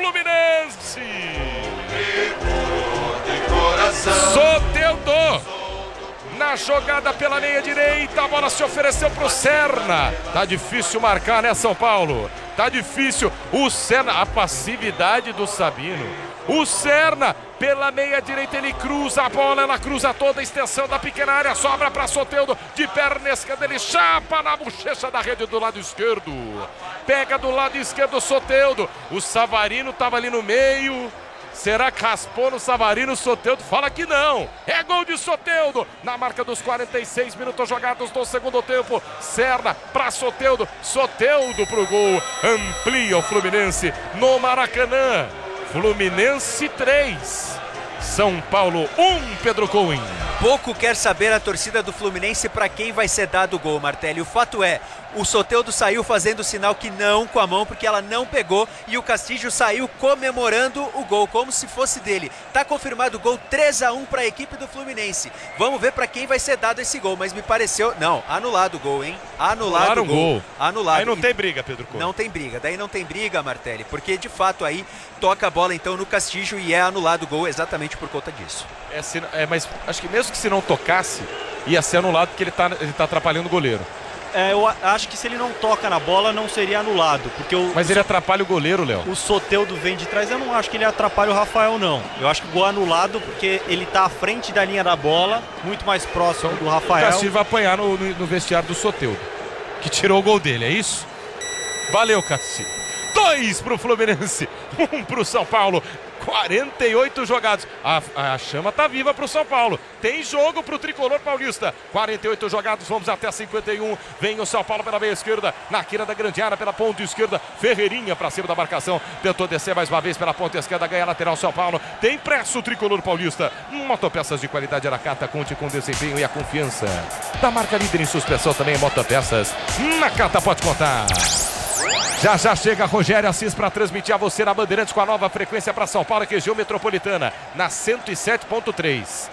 Fluminense. Soteldo. Na jogada pela meia direita, a bola se ofereceu para o Serna. Tá difícil marcar, né, São Paulo? Tá difícil. O Serna, a passividade do Sabino. O Serna, pela meia direita, ele cruza a bola, ela cruza toda a extensão da pequena área, sobra para Soteldo, de perna esquerda, ele chapa na bochecha da rede do lado esquerdo. Pega do lado esquerdo o Soteldo. O Savarino estava ali no meio. Será que raspou no Savarino? Soteldo fala que não. É gol de Soteldo. Na marca dos 46 minutos jogados do segundo tempo. Serna para Soteldo. Soteldo pro gol. Amplia o Fluminense no Maracanã. Fluminense 3. São Paulo 1, Pedro Cohen. Pouco quer saber a torcida do Fluminense para quem vai ser dado o gol, Martelli. O fato é, o Soteldo saiu fazendo sinal que não com a mão, porque ela não pegou, e o Castillo saiu comemorando o gol, como se fosse dele. Tá confirmado o gol, 3-1 para a equipe do Fluminense. Vamos ver para quem vai ser dado esse gol, mas me pareceu... Não, anulado o gol, hein? Anulado o gol. Anulado. Aí não tem briga, Pedro Cohen. Não tem briga, daí não tem briga, Martelli, porque de fato aí toca a bola então no Castillo e é anulado o gol exatamente por conta disso. Mas acho que mesmo que se não tocasse, ia ser anulado porque ele tá atrapalhando o goleiro. Eu acho que se ele não toca na bola, não seria anulado. Porque Mas ele atrapalha o goleiro, Léo. O Soteldo vem de trás, eu não acho que ele atrapalha o Rafael, não. Eu acho que o gol é anulado porque ele tá à frente da linha da bola, muito mais próximo do Rafael. O Castilho vai apanhar no vestiário do Soteldo, que tirou o gol dele, é isso? Valeu, Castilho. 2 pro Fluminense, 1 pro São Paulo. 48 jogados. A chama tá viva pro São Paulo. Tem jogo pro tricolor paulista. 48 jogados, vamos até 51. Vem o São Paulo pela meia esquerda, na quina da grande área, pela ponta esquerda. Ferreirinha pra cima da marcação. Tentou descer mais uma vez pela ponta esquerda, ganha lateral São Paulo. Tem pressa o tricolor paulista. Motopeças de qualidade Aracata, conte com desempenho e a confiança da marca líder em suspensão também, Motopeças. Nakata pode contar. Já chega Rogério Assis para transmitir a você na Bandeirantes com a nova frequência para São Paulo, região metropolitana, na 107.3.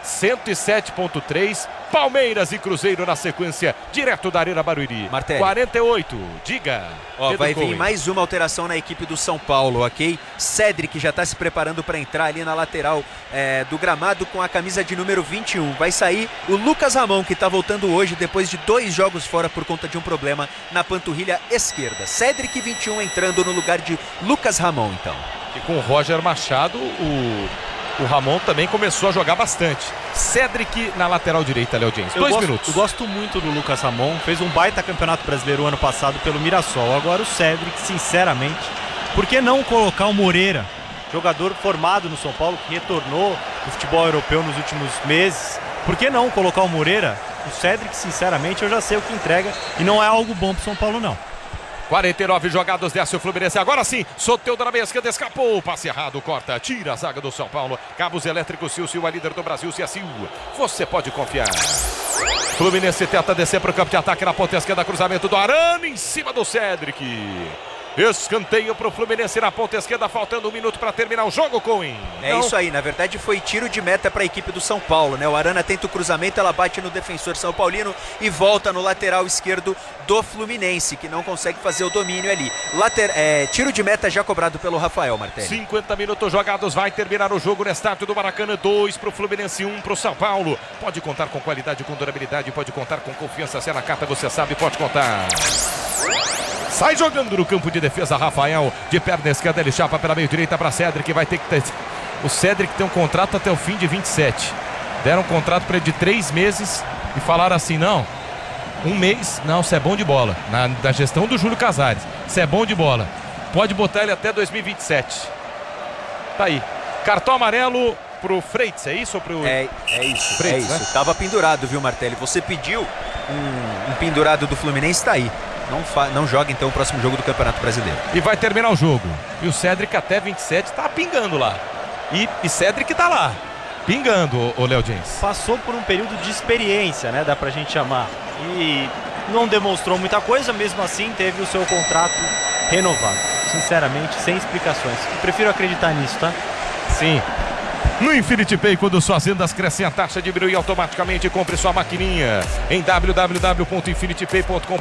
107.3, Palmeiras e Cruzeiro na sequência, direto da Arena Barueri. Martelli. 48, diga. Vai vir mais uma alteração na equipe do São Paulo, ok? Cedric já está se preparando para entrar ali na lateral do gramado com a camisa de número 21. Vai sair o Lucas Ramon, que está voltando hoje depois de 2 jogos fora por conta de um problema na panturrilha esquerda. Cedric 21 entrando no lugar de Lucas Ramon, então. E com o Roger Machado, o Ramon também começou a jogar bastante. Cedric na lateral direita, Léo James. 2 minutos. Eu gosto muito do Lucas Ramon. Fez um baita campeonato brasileiro ano passado pelo Mirassol. Agora o Cedric, sinceramente, por que não colocar o Moreira? Jogador formado no São Paulo, que retornou do futebol europeu nos últimos meses. Por que não colocar o Moreira? O Cedric, sinceramente, eu já sei o que entrega. E não é algo bom pro São Paulo, não. 49 jogados, desce o Fluminense, agora sim, Soteldo na meia esquerda, escapou, passe errado, corta, tira a zaga do São Paulo, cabos elétricos, Silvio, a líder do Brasil, Ciacil, você pode confiar. Fluminense tenta descer para o campo de ataque na ponta esquerda, cruzamento do Arana em cima do Cedric. Escanteio para o Fluminense na ponta esquerda, faltando 1 minuto para terminar o jogo, Cohen. Isso aí, na verdade foi tiro de meta para a equipe do São Paulo, né? O Arana tenta o cruzamento, ela bate no defensor São Paulino e volta no lateral esquerdo do Fluminense, que não consegue fazer o domínio ali. Tiro de meta já cobrado pelo Rafael, Martelli. 50 minutos jogados, vai terminar o jogo no estádio do Maracanã. 2 para o Fluminense, 1 para o São Paulo. Pode contar com qualidade, com durabilidade, pode contar com confiança. Se é na carta, você sabe, pode contar. Sai jogando no campo de defesa, Rafael. De perna esquerda, ele chapa pela meio direita para Cedric. Vai ter que ter... O Cedric tem um contrato até o fim de 27. Deram um contrato para ele de 3 meses e falaram assim, não, 1 mês, não, você é bom de bola. Da gestão do Júlio Casares, você é bom de bola. Pode botar ele até 2027. Tá aí. Cartão amarelo pro Freitas, é isso? Ou pro... É isso, Freitas, é isso. Né? Tava pendurado, viu, Martelli? Você pediu um pendurado do Fluminense, tá aí. Não joga então o próximo jogo do Campeonato Brasileiro. E vai terminar o jogo. E o Cedric até 27 tá pingando lá. E Cedric tá lá, pingando, o Léo James. Passou por um período de experiência, né? Dá pra gente chamar. E não demonstrou muita coisa, mesmo assim teve o seu contrato renovado. Sinceramente, sem explicações. Eu prefiro acreditar nisso, tá? Sim. No Infinity Pay, quando suas vendas crescem, a taxa diminui automaticamente. Compre sua maquininha em www.infinitypay.com.